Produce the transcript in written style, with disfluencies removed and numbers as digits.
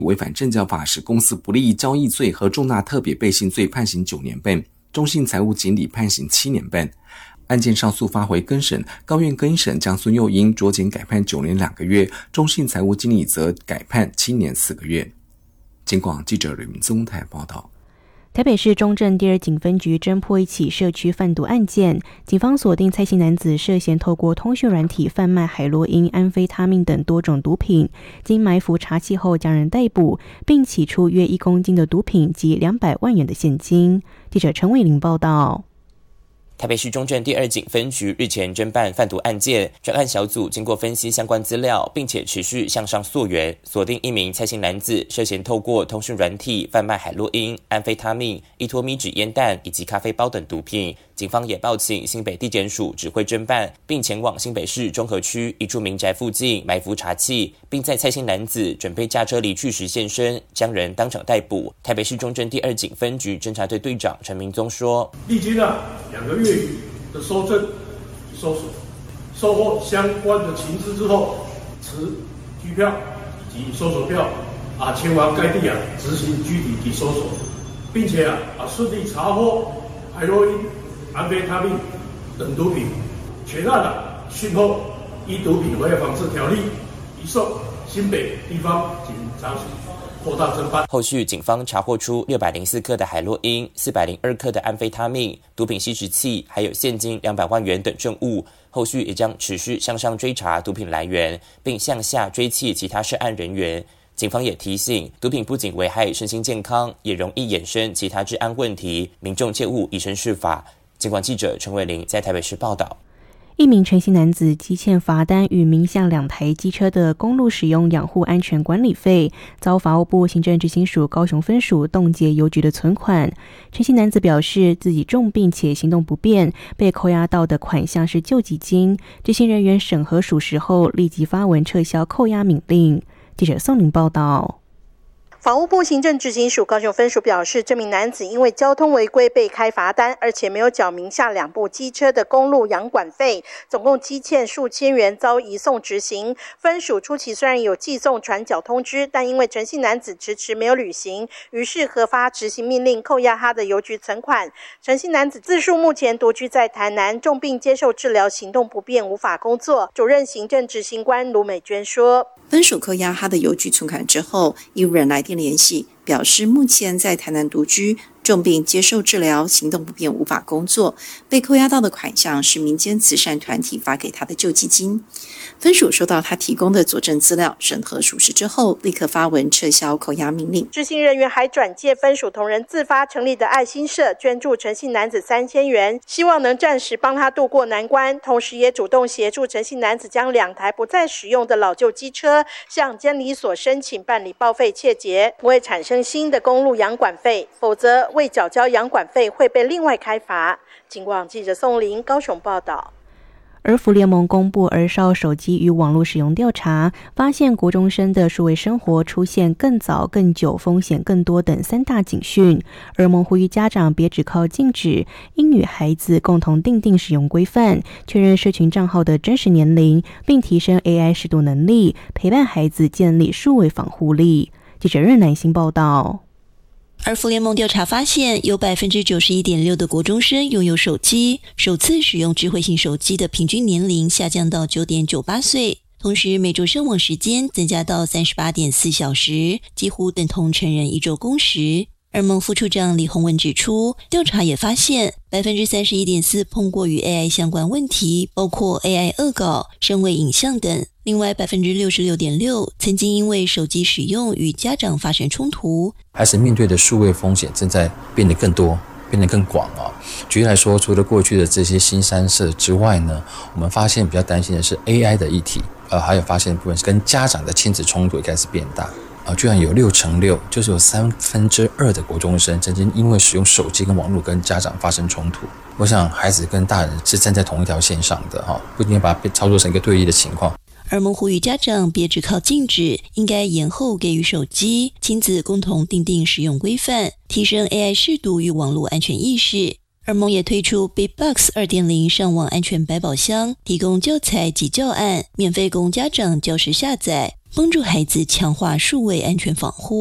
违反证交法使公司不利益交易罪和重大特别背信罪判刑9年半，中信财务经理判刑7年半。案件上诉发回更审，高院更审将孙佑英酌减改判9年2个月，中信财务经理则改判7年4个月。警广记者吕明宗台报道。 台北市中正第2警分局侦破一起社区贩毒案件，警方锁定蔡姓男子涉嫌透过通讯软体贩卖海洛因、安非他命等多种毒品，经埋伏查缉后将人逮捕，并起出约1公斤的毒品及200万元的现金。记者陈伟玲报道。 台北市中正第2警分局日前侦办贩毒案件，专案小组经过分析相关资料，并且持续向上溯源，锁定一名蔡姓男子涉嫌透过通讯软体贩卖海洛因、安非他命、依托咪纸烟弹以及咖啡包等毒品。警方也报请新北地检署指挥侦办，并前往新北市中和区一处民宅附近埋伏查缉，并在蔡姓男子准备驾车离去时现身，将人当场逮捕。台北市中正第2警分局侦查队队长陈明宗说：“ 历经了2个月的搜证、搜索，收获相关的情资之后，持拘票以及搜索票前往该地执行拘提及搜索，并且顺利查获海洛因、安非他命等毒品，全案讯后依毒品危害防治条例移送新北地方警察署扩大侦办。 后续警方查获出604克的海洛因、402克的安非他命、毒品吸食器，还有现金200万元等证物。后续也将持续向上追查毒品来源，并向下追缉其他涉案人员。警方也提醒，毒品不仅危害身心健康，也容易衍生其他治安问题，民众切勿以身试法。警广记者陈伟玲在台北市报道。 一名陈姓男子积欠罚单与名下2台机车的公路使用养护安全管理费，遭法务部行政执行署高雄分署冻结邮局的存款。陈姓男子表示，自己重病且行动不便，被扣押到的款项是救济金。执行人员审核属实后，立即发文撤销扣押命令。记者宋玲报道。 法务部行政执行署高雄分署表示，这名男子因为交通违规被开罚单，而且没有缴名下2部机车的公路养管费，总共积欠数千元，遭移送执行。分署初期虽然有寄送传缴通知，但因为陈姓男子迟没有履行，于是核发执行命令，扣押他的邮局存款。陈姓男子自述目前独居在台南，重病接受治疗，行动不便，无法工作。主任行政执行官卢美娟说， 分署扣押他的邮局存款之后，义务人来电联系，表示目前在台南独居，重病接受治疗，行动不便，无法工作。被扣押到的款项是民间慈善团体发给他的救济金。分署收到他提供的佐证资料，审核属实之后，立刻发文撤销扣押命令。 执行人员还转介分署同仁自发成立的爱心社，捐助陈姓男子3000元，希望能暂时帮他渡过难关。同时也主动协助陈姓男子将2台不再使用的老旧机车向监理所申请办理报废切结，不会产生新的公路养管费，否则未缴交养管费会被另外开罚。警广记者宋玲高雄报道。 儿福联盟公布儿少手机与网络使用调查，发现国中生的数位生活出现更早、更久、风险更多等3大警讯。儿盟呼吁家长别只靠禁止，应与孩子共同订定使用规范，确认社群账号的真实年龄，并提升 AI 识读能力，陪伴孩子建立数位防护力。记者任乃馨报道。 儿福联盟调查发现，有 91.6% 的国中生拥有手机，首次使用智慧型手机的平均年龄下降到 9.98 岁，同时每周上网时间增加到 38.4 小时，几乎等同成人1周工时。儿盟副处长李宏文指出，调查也发现 31.4% 碰过与 AI 相关问题，包括 AI 恶搞、声位影像等。另外 66.6% 曾经因为手机使用与家长发生冲突。 孩子面对的数位风险正在变得更多，变得更广举例来说，除了过去的这些新三色之外呢，我们发现比较担心的是 AI 的议题，还有发现的部分是跟家长的亲子冲突也开始变大。居然有6%，就是有2/3的国中生曾经因为使用手机跟网络跟家长发生冲突。我想孩子跟大人是站在同一条线上的不一定要把它操作成一个对立的情况。 儿盟呼吁家长别只靠禁止，应该延后给予手机，亲子共同订定使用规范，提升 AI 识读与网络安全意识。儿盟也推出 BitBox 2.0 上网安全百宝箱，提供教材及教案，免费供家长教师下载。 帮助孩子强化数位安全防护。